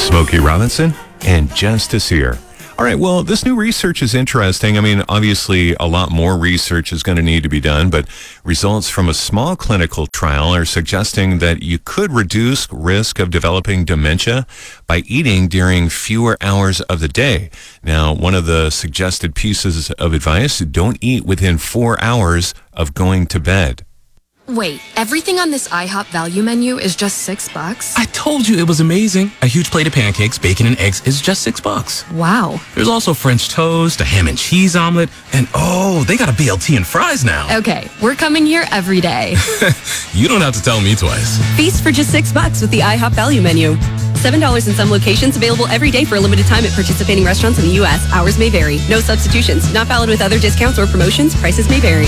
Smokey Robinson and Justice here. All right, well, this new research is interesting. I mean, obviously, a lot more research is going to need to be done, but results from a small clinical trial are suggesting that you could reduce risk of developing dementia by eating during fewer hours of the day. Now, one of the suggested pieces of advice, don't eat within 4 hours of going to bed. Wait, everything on this IHOP value menu is just $6? I told you it was amazing. A huge plate of pancakes, bacon, and eggs is just $6. Wow. There's also French toast, a ham and cheese omelet, and oh, they got a BLT and fries now. Okay, we're coming here every day. You don't have to tell me twice. Feast for just $6 with the IHOP value menu. $7 in some locations, available every day for a limited time at participating restaurants in the U.S. Hours may vary. No substitutions. Not valid with other discounts or promotions. Prices may vary.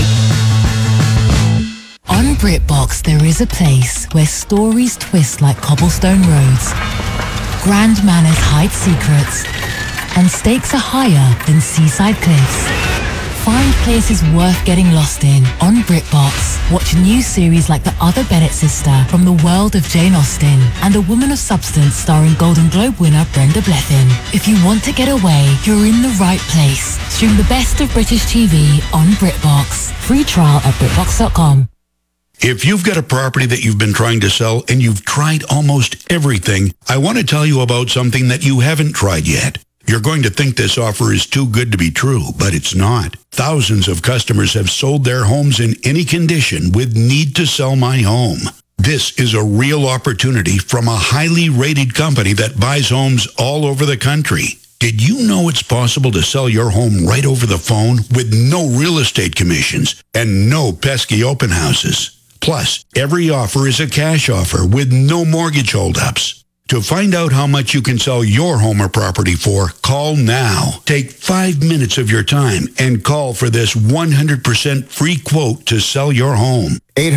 On BritBox, there is a place where stories twist like cobblestone roads, grand manners hide secrets, and stakes are higher than seaside cliffs. Find places worth getting lost in on BritBox. Watch new series like The Other Bennett Sister from the world of Jane Austen and A Woman of Substance starring Golden Globe winner Brenda Blethyn. If you want to get away, you're in the right place. Stream the best of British TV on BritBox. Free trial at BritBox.com. If you've got a property that you've been trying to sell and you've tried almost everything, I want to tell you about something that you haven't tried yet. You're going to think this offer is too good to be true, but it's not. Thousands of customers have sold their homes in any condition with Need to Sell My Home. This is a real opportunity from a highly rated company that buys homes all over the country. Did you know it's possible to sell your home right over the phone with no real estate commissions and no pesky open houses? Plus, every offer is a cash offer with no mortgage holdups. To find out how much you can sell your home or property for, call now. Take 5 minutes of your time and call for this 100% free quote to sell your home.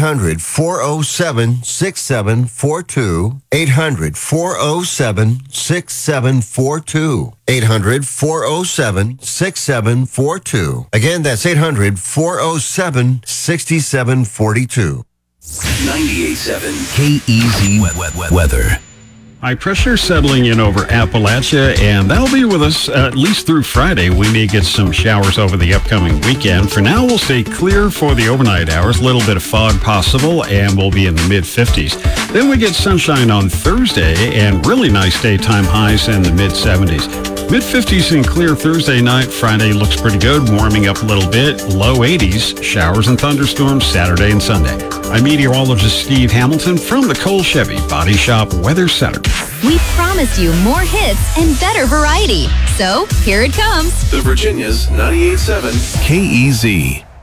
800-407-6742. 800-407-6742. 800-407-6742. Again, that's 800-407-6742. 98.7 KEZ weather. High pressure settling in over Appalachia, and that'll be with us at least through Friday. We may get some showers over the upcoming weekend. For now, we'll stay clear for the overnight hours. A little bit of fog possible, and we'll be in the mid-50s. Then we get sunshine on Thursday, and really nice daytime highs in the mid-70s. Mid-50s and clear Thursday night. Friday looks pretty good, warming up a little bit. Low 80s, showers and thunderstorms Saturday and Sunday. I'm meteorologist Steve Hamilton from the Cole Chevy Body Shop Weather Center. We promised you more hits and better variety. So, here it comes. The Virginia's 98.7 KEZ.